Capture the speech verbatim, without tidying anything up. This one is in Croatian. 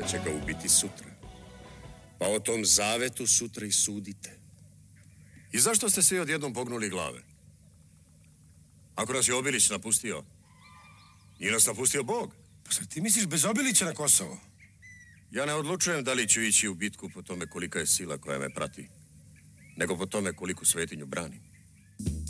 da će ga ubiti sutra. Pa o tom zavetu sutra i sudite. I zašto ste svi odjednom pognuli glave? Ako nas je Obilić napustio, nije nas napustio Bog. Pa sad ti misliš bez Obilića na Kosovo? Ja ne odlučujem da li ću ići u bitku po tome kolika je sila koja me prati, nego po tome koliku svetinju branim.